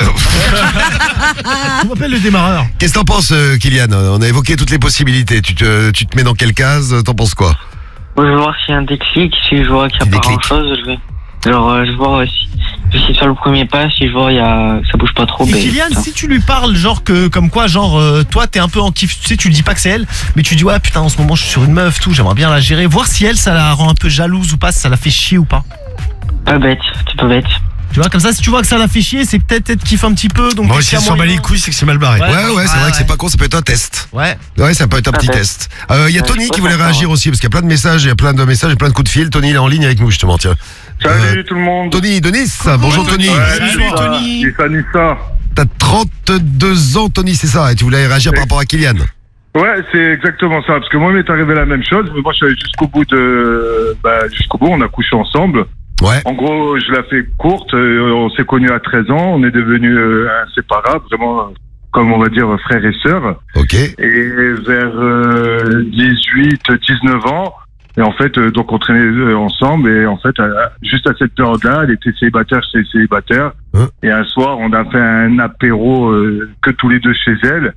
S5: Tu m'appelles le démarreur.
S2: Qu'est-ce que t'en penses, euh, Kylian? On a évoqué toutes les possibilités. Tu te, tu te mets dans quelle case? T'en penses quoi?
S7: Moi, je vais voir s'il y a un déclic. Si je vois qu'il n'y a
S2: Petit
S7: pas
S2: déclic.
S7: grand chose, je vais. Genre, euh, je vais voir euh, si. Je vais essayer de faire le premier pas. Si je vois il y a... ça bouge pas trop,
S5: Et
S7: ben.
S5: Kylian,
S7: putain.
S5: si tu lui parles, genre que, comme quoi, genre, euh, toi, t'es un peu en kiff, tu sais, tu lui dis pas que c'est elle, mais tu dis, ouais, putain, en ce moment, je suis sur une meuf, tout, j'aimerais bien la gérer, voir si elle, ça la rend un peu jalouse ou pas, si ça la fait chier ou pas.
S7: Pas bête, c'est pas bête.
S5: Tu vois, comme ça, si tu vois que ça la fait chier, c'est peut-être, elle te kiffe un petit peu, donc.
S4: Bon,
S5: peut-être
S4: si
S5: qu'il y
S4: elle
S5: a
S4: s'en bat
S5: moyen.
S4: les couilles, c'est que c'est mal barré.
S5: Ouais.
S2: Ouais, ouais, c'est
S6: Ouais,
S2: vrai que c'est
S6: ouais.
S2: pas con, ça peut être un test.
S5: Ouais.
S2: Ouais, ça peut être un petit
S7: Ah, ouais.
S2: test. Euh, Il y a
S7: Ouais,
S2: Tony
S7: je
S2: qui voulait
S7: préfère
S2: réagir
S7: ça, ouais.
S2: aussi, parce qu'il y a plein de messages, il y a plein de messages et plein de coups de fil. Tony, il est en ligne avec nous, justement, tiens.
S10: Salut
S2: Euh,
S10: tout le monde.
S2: Tony, Denis, bonjour Tony.
S10: Ouais,
S5: Salut,
S10: Nissa,
S5: Tony.
S10: Nissa, Nissa.
S2: T'as trente-deux ans, Tony, c'est ça, et tu voulais réagir par rapport à Kylian.
S10: Ouais, c'est exactement ça. Parce que moi, il m'est arrivé la même chose. Mais moi, je suis allé jusqu'au bout de, bah, jusqu'au bout. On a couché ensemble.
S2: Ouais.
S10: En gros, je la fais courte. euh, On s'est connus à treize ans. On est devenus euh, inséparables, vraiment, euh, comme on va dire, frères et sœurs.
S2: Ok.
S10: Et vers euh, dix-huit, dix-neuf ans. Et en fait, euh, donc on traînait euh, ensemble. Et en fait, à- juste à cette période-là, elle était célibataire, j'étais célibataire.
S2: Hein.
S10: Et un soir, on a fait un apéro euh, que tous les deux chez elle.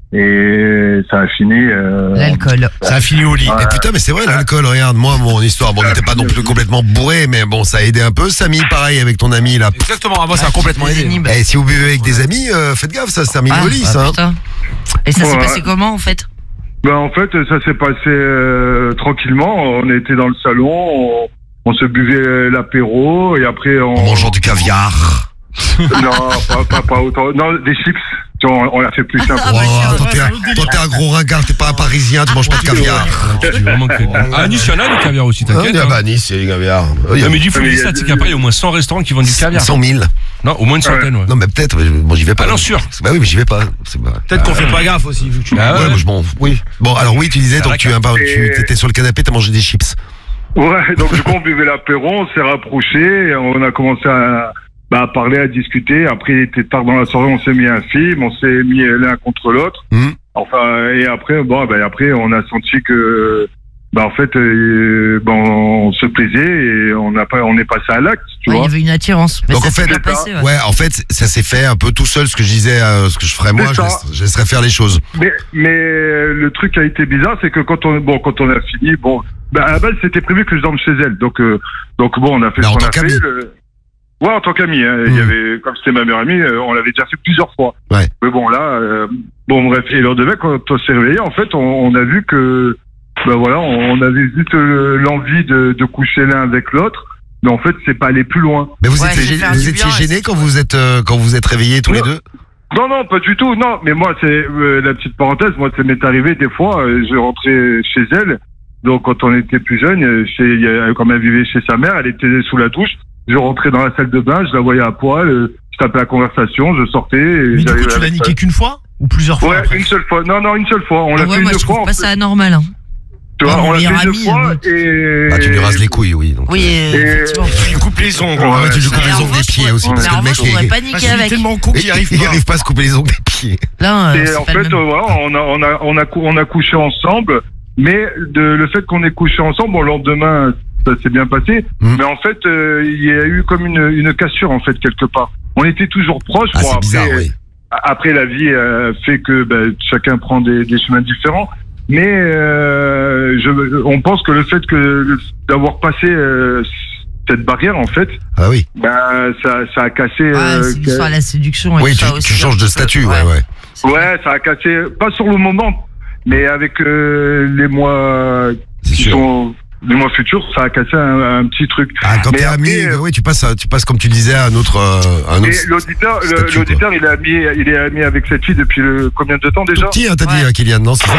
S10: Et ça a fini. Euh,
S6: L'alcool.
S4: Ça a fini au lit.
S2: Et putain, mais c'est vrai, l'alcool, regarde, moi, mon histoire, bon, on n'était pas non plus complètement bourré, mais bon, ça a aidé un peu. Samy, pareil, avec ton ami, là.
S9: Exactement, ah, moi, ça a complètement aidé.
S6: Pénible.
S2: Eh, si vous buvez avec des amis, euh, faites gaffe, ça se termine
S6: Ah,
S2: au lit,
S6: ah,
S2: ça. hein.
S6: putain. Et ça s'est
S10: Ouais.
S6: passé comment en fait?
S10: Ben, en fait, ça s'est passé euh, tranquillement. On était dans le salon, on, on se buvait l'apéro et après on.
S2: En mangeant du caviar.
S10: Non, pas, pas, pas autant. Non, des chips. Tu vois, On, on l'a fait plus simple.
S6: Ah, bah,
S2: Oh,
S6: tiens.
S2: toi, t'es un- toi, t'es un gros ringard, t'es pas un parisien, tu manges pas de caviar.
S3: Tu dis vraiment que- Ah, à Nice, il y en a du caviar aussi,
S2: Ah,
S3: t'inquiète. hein.
S2: bah, Nice, c'est du caviar. Il y a
S3: Non, mais du fou,
S10: Mais il y a
S3: ça,
S10: des-
S3: c'est qu'après, il y a au moins cent restaurants qui vendent du caviar.
S2: cent mille.
S3: Non, au moins une centaine, ouais.
S2: Non, mais peut-être, mais bon, j'y vais pas.
S3: Ah non, sûr.
S2: Bah oui, mais j'y vais pas. C'est pas...
S9: Peut-être qu'on fait pas gaffe aussi, vu que tu.
S3: Ah
S2: ouais,
S3: ouais.
S2: moi, je m'en fous. Oui. Bon, alors oui, tu disais, donc tu, tu
S10: Et-
S2: étais sur le canapé, t'as mangé des chips.
S10: Ouais, donc du coup, on buvait l'apéro, on s'est rapprochés, et on a commencé à, bah, à parler, à discuter. Après, il était tard dans la soirée, on s'est mis un film, on s'est mis l'un contre l'autre.
S2: Mhm.
S10: Enfin, et après, bon, bah, après, on a senti que, bah, en fait, euh, bon, on se plaisait et on a pas, on est passé à l'acte, tu
S6: Ouais, il y
S10: vois.
S6: avait une attirance. Mais
S2: Donc,
S6: ça
S2: en
S6: s'est
S2: fait,
S6: bien
S10: c'est ça.
S6: passé, ouais.
S2: Ouais, en fait, ça s'est fait un peu tout seul, ce que je disais, euh, ce que je ferais moi,
S10: C'est
S2: je,
S10: ça.
S2: laisse- je laisserais faire les choses.
S10: Mais, mais euh, le truc qui a été bizarre, c'est que quand on, bon, quand on a fini, bon, bah, à la base, c'était prévu que je dorme chez elle. Donc, euh, donc bon, on a fait
S2: Mais
S10: ce
S2: en
S10: qu'on
S2: tant
S10: a fait.
S2: qu'ami.
S10: le- Ouais, en tant qu'ami. Hein. Il y
S2: Mm.
S10: avait, comme c'était ma meilleure amie, euh, on l'avait déjà fait plusieurs fois.
S2: Ouais.
S10: Mais bon, là, euh, bon, bref. Et lors de mec, quand on s'est réveillé, en fait, on, on a vu que, ben voilà, on, on avait juste euh, l'envie de, de coucher l'un avec l'autre. Mais en fait, c'est pas aller plus loin.
S2: Mais vous
S6: Ouais,
S2: étiez,
S6: c'est
S2: gê-
S6: faire
S2: vous
S6: du
S2: étiez
S6: bien,
S2: gêné
S6: et
S2: quand vous êtes, euh, quand vous êtes réveillés tous les
S10: Ouais.
S2: deux?
S10: Non, non, pas du tout. Non, mais moi, c'est euh, la petite parenthèse. Moi, ça m'est arrivé des fois. euh, je rentrais chez elle. Donc quand on était plus jeune, euh, chez, il y a- quand elle vivait chez sa mère, elle était sous la douche. Je rentrais dans la salle de bain, je la voyais à poil, euh, je tapais la conversation, je sortais. Et
S5: Mais du coup,
S10: j'arrivais
S5: tu l'as
S10: avec
S5: niqué
S10: ça.
S5: qu'une fois ou plusieurs fois
S10: Ouais,
S5: après
S10: une seule fois. Non, non, une seule fois. On l'a
S6: Ah ouais,
S10: fait
S6: moi
S10: une
S6: je
S10: fois.
S6: trouve
S10: en
S6: pas
S10: fait.
S6: ça anormal. Hein.
S10: Tu vois,
S6: Ah, mon
S10: on l'a fait
S6: meilleur
S10: deux
S6: ami,
S10: fois
S6: euh,
S10: et.
S2: Bah, tu lui rases les couilles, oui. Donc.
S6: Oui, euh,
S10: Et-
S6: effectivement.
S4: Tu lui coupes les ongles.
S2: Ouais, tu lui
S10: ça-
S2: coupes
S6: Mais
S2: les
S6: en
S2: ongles des
S6: revanche,
S2: pieds aussi,
S10: ouais.
S2: parce
S6: Mais
S2: que
S6: en
S2: le mec,
S6: revanche, on
S2: il,
S6: aurait pas
S4: Parce
S6: niqué
S4: qu'il est
S6: avec.
S4: tellement con qu'il
S2: il,
S4: arrive
S2: il
S4: pas.
S2: arrive pas à se couper les ongles des pieds.
S6: Là, euh,
S10: Et
S6: c'est
S10: en
S6: pas le
S10: fait,
S6: même.
S10: euh, voilà, on a, on a, on a, cou- on a couché ensemble, mais de, le fait qu'on ait couché ensemble, bon, le lendemain, ça s'est bien passé,
S2: Mm.
S10: mais en fait, euh, il y a eu comme une, une cassure, en fait, quelque part. On était toujours proches.
S2: Ah,
S10: bon,
S2: c'est bizarre,
S10: après,
S2: oui.
S10: après, la vie euh, fait que ben, chacun prend des, des chemins différents, mais euh, je, on pense que le fait que le- d'avoir passé euh, cette barrière, en fait,
S2: Ah oui.
S10: ben, ça, ça a cassé.
S6: Ah,
S10: euh,
S6: c'est l'histoire de la séduction et
S2: Oui,
S6: tout
S2: tu,
S6: ça
S2: tu
S6: aussi.
S2: changes de statut, ouais, ouais.
S6: C'est-
S10: Ouais, ça a cassé, pas sur le moment, mais avec euh, les mois
S2: C'est
S10: qui
S2: sûr.
S10: sont les mois futurs, ça a cassé un, un petit truc.
S2: Ah, quand
S10: Mais
S2: t'es
S10: après,
S2: ami,
S10: euh,
S2: oui, tu passes, à- tu passes comme tu disais à un autre, euh, à un
S10: Et
S2: autre.
S10: l'auditeur, le-
S2: statut,
S10: l'auditeur, il est ami, il est ami avec cette fille depuis le, combien de temps
S2: Tout
S10: déjà?
S2: petit, hein, t'as dit,
S6: Ouais.
S2: euh, Kylian, non, c'est ça?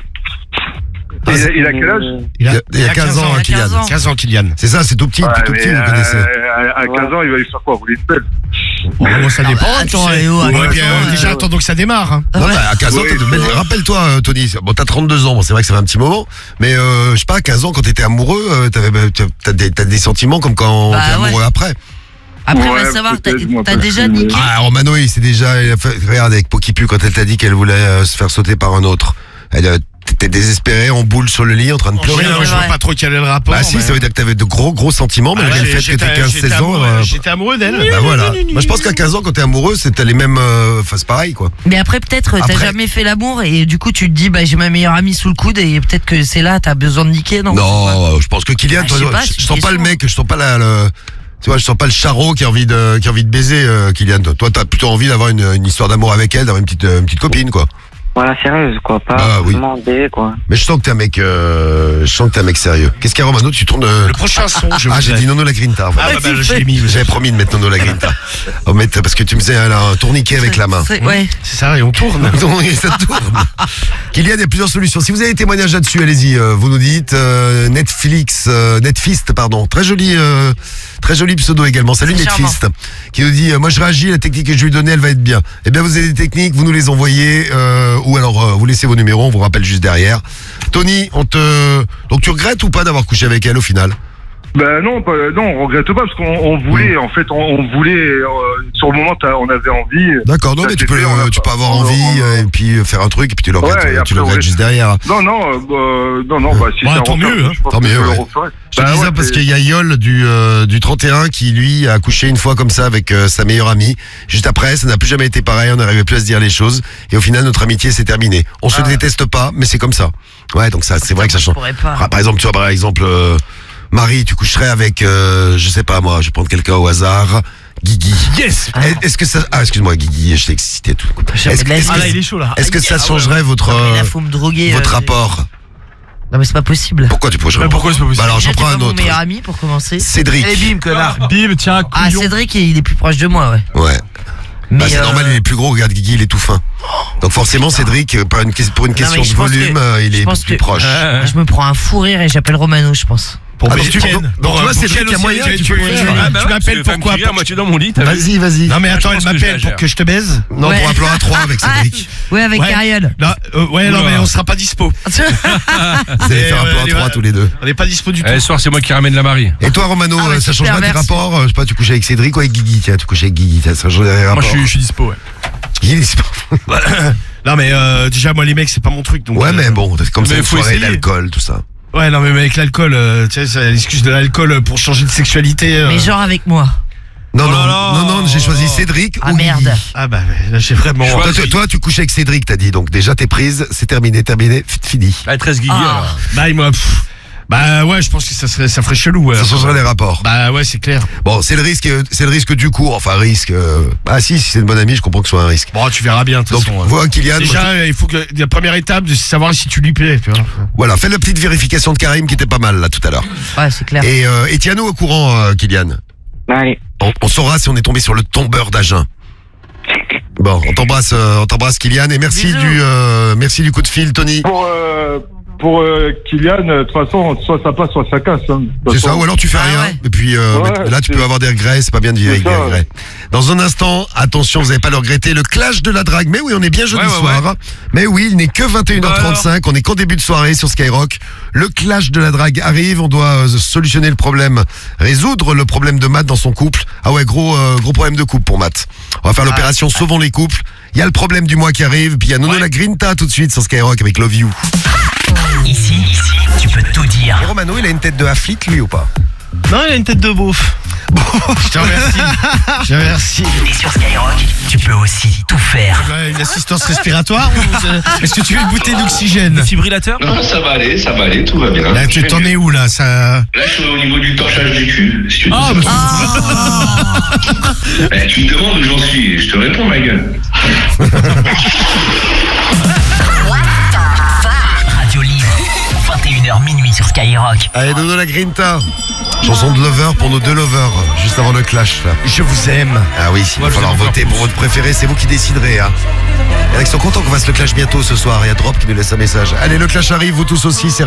S10: Il, a- il a quel âge?
S2: Il y a, il y a quinze ans,
S6: il
S2: hein,
S6: a
S2: Kylian.
S6: quinze ans.
S4: quinze ans, Kylian.
S2: C'est ça, c'est tout petit,
S10: Ouais,
S2: tout petit,
S10: mais,
S2: vous connaissez.
S10: euh, à, à quinze ans, il va y faire quoi? Vous les faites?
S4: Oh, ça
S6: Ah,
S4: dépend.
S6: bah,
S4: tu
S6: attends,
S4: sais.
S6: eh oh, à
S4: Ouais,
S6: quinze
S4: puis, euh,
S6: ans,
S4: déjà,
S6: euh,
S4: attendons que ça démarre. hein.
S2: Non, bah, à quinze ans,
S10: Oui,
S2: t'es de-
S10: ouais.
S2: mais rappelle-toi, euh, Tony, bon, t'as trente-deux ans, bon, c'est vrai que ça fait un petit moment, mais euh, je sais pas, à quinze ans, quand t'étais amoureux, euh, t'avais, bah, t'as, t'as des, t'as des sentiments comme quand
S6: Bah,
S2: t'es
S6: ouais.
S2: amoureux après.
S6: Après,
S10: Ouais,
S6: va savoir, t'as
S10: peut-être, moi,
S6: t'as déjà
S10: personnellement.
S6: niqué.
S2: Ah, Romano, il s'est déjà, il a fait- regarde, avec Pokipu, quand elle t'a dit qu'elle voulait euh, se faire sauter par un autre. Elle, euh, t'étais désespéré, en boule sur le lit, en train de
S4: En
S2: pleurer.
S4: général,
S6: c'est
S4: je vois
S6: vrai.
S4: pas trop quel est le rapport.
S2: Bah si,
S4: mais-
S2: ça veut dire que t'avais de gros gros sentiments,
S4: Ah,
S2: malgré le
S4: j'ai-
S2: fait que
S4: j'étais-
S2: t'étais quinze
S4: j'étais
S2: seize ans.
S4: amoureux-
S2: euh,
S4: J'étais amoureux d'elle.
S2: Bah voilà. Moi je pense qu'à quinze ans, quand t'es amoureux, c'est t'as les mêmes, euh, enfin c'est pareil quoi.
S6: Mais après, peut-être, t'as
S2: Après-
S6: jamais fait l'amour et du coup, tu te dis, bah, j'ai ma meilleure amie sous le coude et peut-être que c'est là, t'as besoin de niquer, non?
S2: Non, je pense que Kylian,
S6: Ah,
S2: toi,
S6: je sais pas,
S2: je,
S6: c'est
S2: je
S6: une
S2: sens pas le
S6: question.
S2: mec, je sens pas la, le, tu vois, je sens pas le charreau qui a envie de, qui a envie de baiser, euh, Kylian. Toi, t'as plutôt envie d'avoir une, une histoire d'amour avec elle, d'avoir une petite, euh, une petite copine quoi.
S7: Voilà, sérieuse, quoi. Pas
S2: Ah, oui.
S7: vraiment bébé, quoi.
S2: Mais je sens que t'es un mec, euh, je sens que t'es un mec sérieux. Qu'est-ce qu'il y a, Romano? Tu tournes. euh,
S4: Le prochain son, je
S2: Ah,
S4: vous
S2: j'ai
S4: ai.
S2: dit Nono la Grinta.
S4: Ah, bah, bah, je l'ai mis.
S2: J'avais promis de mettre Nono la Grinta. Oh, mettre- parce que tu me faisais un, un tourniquet avec la main.
S6: C'est- Ouais.
S4: C'est ça, et on tourne.
S2: Donc, et ça tourne. Kylian, il y a plusieurs solutions. Si vous avez des témoignages là-dessus, allez-y. euh, vous nous dites euh, Netflix, euh, Netfist, pardon. Très joli, euh, très joli pseudo également. Salut
S6: C'est
S2: Netfist, qui nous dit euh, moi je réagis, la technique que je lui donnais, elle va être bien. Eh bien, vous avez des techniques, vous nous les envoyez, euh, ou alors euh, vous laissez vos numéros, on vous rappelle juste derrière. Tony, on te, donc tu regrettes ou pas d'avoir couché avec elle au final?
S10: Ben non, pas, non, on regrette pas parce qu'on on voulait, en fait, on, on voulait, euh, sur le moment, t'as- on avait envie.
S2: D'accord, non
S10: Ça
S2: mais tu
S10: s'est
S2: peux,
S10: fait, on a
S2: tu
S10: pas-
S2: peux avoir
S10: on-
S2: envie
S10: on-
S2: euh, et puis faire un truc et puis tu le regrettes,
S10: Ouais, et
S2: euh, tu
S10: après,
S2: le
S10: on
S2: regrettes
S10: reste-
S2: juste derrière.
S10: Non, non, euh, bah, non, non, bah, si
S4: Bah,
S10: c'est à
S4: tant
S10: refaire,
S4: mieux, hein.
S10: je pense
S2: Tant
S10: que
S2: mieux,
S10: je le
S2: ouais.
S10: referai.
S2: Je te
S10: Bah
S2: dis
S10: ouais,
S2: ça parce
S10: c'est-
S2: qu'il y a Yol du, euh, du trente et un qui lui a couché une fois comme ça avec euh, sa meilleure amie. Juste après, ça n'a plus jamais été pareil, on n'arrivait plus à se dire les choses et au final notre amitié s'est terminée. On se
S6: Ah.
S2: déteste pas, mais c'est comme ça. Ouais, donc ça c'est vrai que ça
S6: Je
S2: change.
S6: pourrais pas.
S2: Ah, par exemple, tu vois par exemple euh, Marie, tu coucherais avec euh, je sais pas moi, je vais prendre quelqu'un au hasard. Guigui.
S4: Yes.
S2: Est- Est-ce que ça ah excuse-moi Guigui, je t'ai excité tout.
S6: Jamais
S2: Est-ce
S6: de la
S2: est-ce
S6: vie.
S4: Ah là, il
S2: que,
S4: est chaud là.
S2: est-ce que ça
S4: Ah, ouais.
S2: changerait votre
S6: Non, mais là,
S2: euh,
S6: faut me droguer.
S2: votre
S6: euh,
S2: rapport?
S6: Non, mais c'est pas possible.
S2: Pourquoi tu pourrais
S8: Mais pourquoi c'est pas possible?
S2: Bah alors j'en
S6: Déjà, t'es
S2: prends
S6: pas
S2: un
S6: mon
S2: autre.
S6: meilleur ami pour commencer.
S2: Cédric.
S8: Allez, bim, connard. Bim, tiens,
S6: Ah,
S8: couillon.
S6: Cédric, il est plus proche de moi, ouais.
S2: Ouais.
S6: Mais
S2: Bah, c'est
S6: euh,
S2: normal, il est plus gros, regarde Guigui, il est tout fin. Donc forcément, Cédric, euh, par une, ques- pour une
S6: non,
S2: question
S6: mais je
S2: de
S6: pense
S2: volume,
S6: que-
S2: euh, il
S6: je
S2: est
S6: pense
S2: plus
S6: que-
S2: proche.
S6: Je me prends un fou rire et j'appelle Romano, je pense.
S2: Ah, donc, tu,
S4: Ken.
S2: donc,
S4: Bon,
S2: tu vois,
S4: pour
S2: Cédric,
S4: Ken
S2: il y a
S4: aussi,
S2: moyen
S4: tu-
S2: que tu
S4: tu-
S2: peux-
S4: tu-
S2: Ouais,
S4: tu
S3: Ah, bah ouais,
S4: m'appelles
S3: parce que femme
S4: pourquoi
S3: qui rit à moitié dans mon lit, t'as vu?
S2: Vas-y, vas-y.
S4: Non mais attends,
S3: je
S4: elle
S3: pense que je
S4: m'appelle
S3: la
S4: pour
S3: gère.
S4: que je te baise.
S2: Non,
S6: Ouais.
S2: pour un plan à trois avec Cédric.
S6: Ouais, avec
S4: Ouais.
S6: Ariel.
S4: Non, euh, ouais, non
S3: Oula.
S4: mais on sera pas dispo.
S2: Vous allez
S4: Et,
S2: faire un
S4: euh,
S2: plan à
S4: les-
S2: trois tous les deux.
S4: On n'est pas dispo du tout.
S3: Eh, ce soir, c'est moi qui ramène la Marie.
S2: Et toi, Romano,
S6: Ah, ouais,
S2: euh, ça change
S6: super,
S2: pas tes
S6: merci.
S2: rapports? euh, Je sais pas, tu couches avec Cédric ou avec Guigui? Tiens, tu couches avec Guigui, tiens, ça change des rapports.
S8: Moi, je suis, je suis dispo, ouais.
S2: Guigui, c'est pas-
S4: Non mais euh, déjà moi les mecs c'est pas mon truc donc.
S2: Ouais,
S4: euh,
S2: mais bon, c'est comme ça,
S8: Mais
S2: une
S8: faut
S2: soirée
S8: essayer.
S2: d'alcool, tout ça.
S4: Ouais non mais avec l'alcool, euh, tu sais c'est l'excuse de l'alcool pour changer de sexualité. euh.
S6: Mais genre avec moi.
S2: Non,
S8: Oh
S2: non,
S8: là là.
S2: non, non, j'ai choisi Cédric
S6: Ah
S2: ou Guigui.
S6: merde.
S4: Ah bah ouais, là j'ai vraiment.
S2: Toi, toi, toi, tu couches avec Cédric, t'as dit, donc déjà t'es prise, c'est terminé, terminé, f- fini.
S3: Ah, treize Guigui,
S6: Ah.
S3: alors.
S4: Bah moi. pff, Bah ouais je pense que ça serait ça ferait chelou. Ouais.
S2: Ça changerait les rapports.
S4: Bah ouais c'est clair.
S2: Bon, c'est le risque, euh, c'est le risque du cours. Enfin, risque. euh, Ah si, si c'est une bonne amie, je comprends que ce soit un risque.
S4: Bon tu verras bien de toute
S2: Donc,
S4: façon. euh.
S2: vois Kylian. moi,
S4: Déjà euh, il faut que la première étape de savoir si tu lui plais. Tu vois.
S2: je- voilà, fais la petite vérification de Karim qui était pas mal là tout à l'heure.
S6: Ouais, c'est clair.
S2: Et, euh, et tiens-nous au courant, euh, Kylian.
S7: Allez.
S2: On, on saura si on est tombé sur le tombeur d'Agen. Bon, on t'embrasse, euh, on t'embrasse Kylian et merci
S6: Bisous.
S2: du, euh, merci du coup de fil, Tony.
S10: Pour, euh, pour euh, Kylian, euh, de toute façon, soit ça passe, soit ça casse. Hein. De toute
S2: C'est ça,
S10: façon-
S2: ou alors tu fais
S6: Ah
S2: rien.
S6: ouais.
S2: Et puis euh,
S10: Ouais,
S2: mais là, tu
S10: c'est-
S2: peux avoir des regrets. C'est pas bien de vivre
S10: C'est
S2: avec des
S10: ça,
S2: regrets. Dans un instant, attention, vous n'allez pas le regretter. Le clash de la drague. Mais oui, on est bien jeudi
S3: Ouais, ouais,
S2: soir. Mais oui, il n'est que vingt et une heures trente-cinq. On est qu'en début de soirée sur Skyrock. Le clash de la drague arrive. On doit euh, solutionner le problème, résoudre le problème de Matt dans son couple. Ah ouais, gros, euh, gros problème de couple pour Matt. On va faire l'opération Sauvons les couples. Il y a le problème du mois qui arrive. Puis il y a Nono la Grinta tout de suite sur Skyrock avec Love You.
S11: Ici, ici, tu peux tout dire.
S2: Et Romano, il a une tête de Afflit, lui ou pas?
S5: Non, il a une tête de beauf.
S4: Je te remercie. Je te remercie.
S11: Et sur Skyrock, tu peux aussi tout faire.
S4: Ouais, une assistance respiratoire ou euh, est-ce que tu veux une bouteille d'oxygène?
S8: Défibrillateur.
S12: Non, ça va aller, ça va aller, tout va bien.
S4: Là, tu t'en es où là ça...
S12: Là, je suis au niveau du torchage du cul. Si tu,
S4: Ah,
S12: veux.
S4: mais-
S12: Eh, tu me demandes où j'en suis, je te réponds, ma gueule.
S11: Radio Libre, vingt et une heures minuit sur Skyrock.
S2: Allez, Nono la Grinta. Chanson de lover pour nos deux lovers, juste avant le clash là.
S4: Je vous aime.
S2: Ah oui, il va falloir voter pour votre préféré, c'est vous qui déciderez. Hein. Il y en a qui sont contents qu'on fasse le clash bientôt ce soir. Il y a Drop qui nous laisse un message. Allez, le clash arrive, vous tous aussi, c'est